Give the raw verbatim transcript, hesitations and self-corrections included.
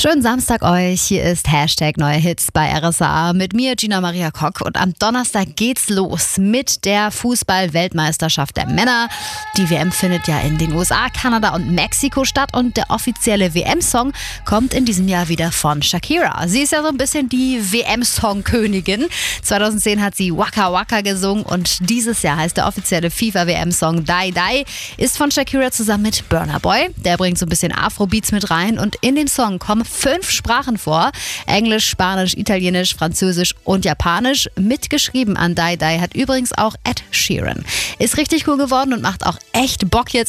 Schönen Samstag euch. Hier ist Hashtag Neue Hits bei R S A mit mir, Gina Maria Kock. Und am Donnerstag geht's los mit der Fußball-Weltmeisterschaft der Männer. Die W M findet ja in den U S A, Kanada und Mexiko statt. Und der offizielle W M-Song kommt in diesem Jahr wieder von Shakira. Sie ist ja so ein bisschen die W M-Song-Königin. zweitausendzehn hat sie Waka Waka gesungen. Und dieses Jahr heißt der offizielle FIFA-W M-Song Die Die. Ist von Shakira zusammen mit Burna Boy. Der bringt so ein bisschen Afrobeats mit rein. Und in dem Song kommen fünf Sprachen vor. Englisch, Spanisch, Italienisch, Französisch und Japanisch. Mitgeschrieben an Die Die hat übrigens auch Ed Sheeran. Ist richtig cool geworden und macht auch echt Bock jetzt